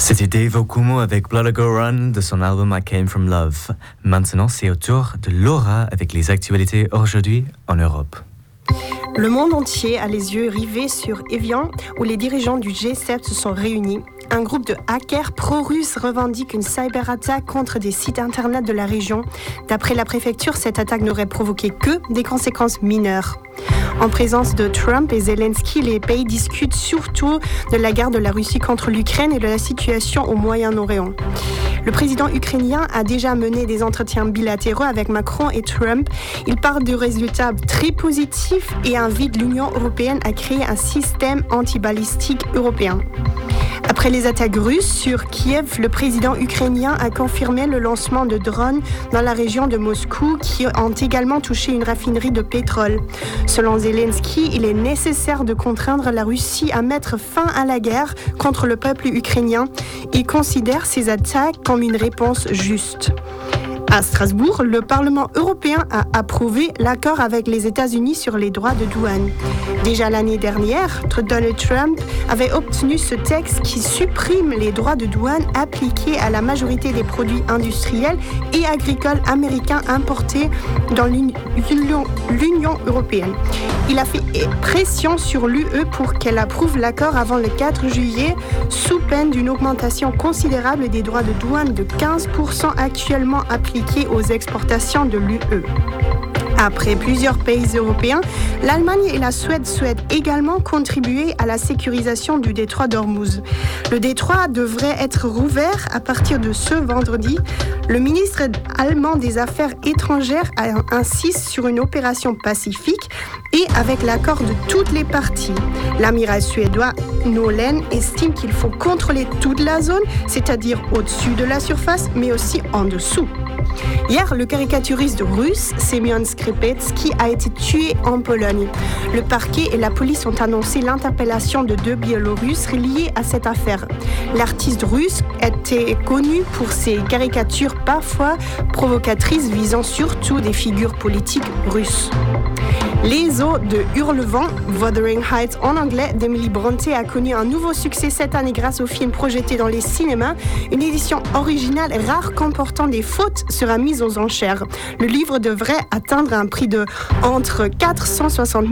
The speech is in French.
C'était Dave Okumu avec Blood a Go Run de son album I Came From Love. Maintenant, c'est au tour de Laura avec les actualités aujourd'hui en Europe. Le monde entier a les yeux rivés sur Evian, où les dirigeants du G7 se sont réunis. Un groupe de hackers pro-russes revendique une cyberattaque contre des sites internet de la région. D'après la préfecture, cette attaque n'aurait provoqué que des conséquences mineures. En présence de Trump et Zelensky, les pays discutent surtout de la guerre de la Russie contre l'Ukraine et de la situation au Moyen-Orient. Le président ukrainien a déjà mené des entretiens bilatéraux avec Macron et Trump. Il parle de résultats très positifs et invite l'Union européenne à créer un système antibalistique européen. Après les attaques russes sur Kiev, le président ukrainien a confirmé le lancement de drones dans la région de Moscou qui ont également touché une raffinerie de pétrole. Selon Zelensky, il est nécessaire de contraindre la Russie à mettre fin à la guerre contre le peuple ukrainien. Il considère ces attaques comme une réponse juste. À Strasbourg, le Parlement européen a approuvé l'accord avec les États-Unis sur les droits de douane. Déjà l'année dernière, Donald Trump avait obtenu ce texte qui supprime les droits de douane appliqués à la majorité des produits industriels et agricoles américains importés dans l'Union européenne. Il a fait pression sur l'UE pour qu'elle approuve l'accord avant le 4 juillet, sous peine d'une augmentation considérable des droits de douane de 15% actuellement appliqués aux exportations de l'UE. Après plusieurs pays européens, l'Allemagne et la Suède souhaitent également contribuer à la sécurisation du détroit d'Ormuz. Le détroit devrait être rouvert à partir de ce vendredi. Le ministre allemand des Affaires étrangères insiste sur une opération pacifique et avec l'accord de toutes les parties. L'amiral suédois Nolen estime qu'il faut contrôler toute la zone, c'est-à-dire au-dessus de la surface, mais aussi en dessous. Hier, le caricaturiste russe Semyon Skripetsky a été tué en Pologne. Le parquet et la police ont annoncé l'interpellation de 2 Biélorusses liés à cette affaire. L'artiste russe était connu pour ses caricatures parfois provocatrices visant surtout des figures politiques russes. Les eaux de Hurlevent, Wuthering Heights en anglais, d'Emily Brontë a connu un nouveau succès cette année grâce au film projeté dans les cinémas. Une édition originale rare comportant des fautes sera mise aux enchères. Le livre devrait atteindre un prix de entre 460 000